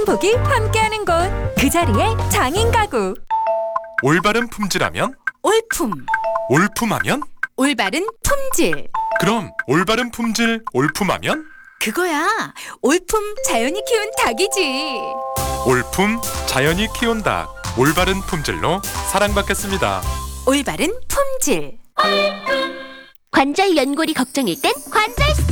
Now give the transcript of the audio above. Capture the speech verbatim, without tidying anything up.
행복이 함께하는 곳, 그 자리에 장인 가구. 올바른 품질하면? 올품. 올품하면? 올바른 품질. 그럼 올바른 품질 올품하면? 그거야. 올품 자연이 키운 닭이지. 올품 자연이 키운 닭. 올바른 품질로 사랑받겠습니다. 올바른 품질. 관절 연골이 걱정일 땐 관절